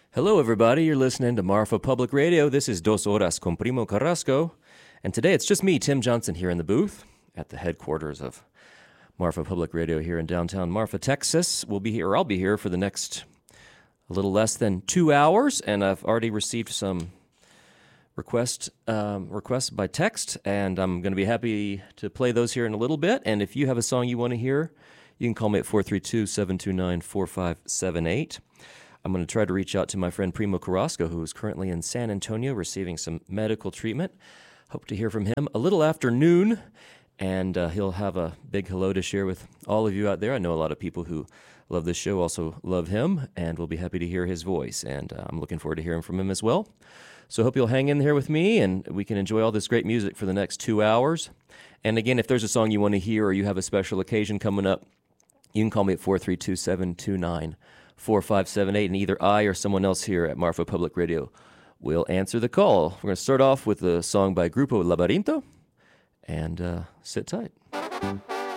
Hello, everybody. You're listening to Marfa Public Radio. This is Dos Horas con Primo Carrasco. And today it's just me, Tim Johnson, here in the booth at the headquarters of Marfa Public Radio here in downtown Marfa, Texas. I'll be here for the next a little less than 2 hours, and I've already received some requests by text, and I'm going to be happy to play those here in a little bit. And if you have a song you want to hear, you can call me at 432-729-4578. I'm going to try to reach out to my friend Primo Carrasco, who is currently in San Antonio receiving some medical treatment. Hope to hear from him a little after noon, and he'll have a big hello to share with all of you out there. I know a lot of people who love this show also love him, and will be happy to hear his voice, and I'm looking forward to hearing from him as well. So I hope you'll hang in here with me, and we can enjoy all this great music for the next 2 hours. And again, if there's a song you want to hear or you have a special occasion coming up, you can call me at 432-729-4578, and either I or someone else here at Marfa Public Radio will answer the call. We're going to start off with a song by Grupo Labyrinto, and sit tight.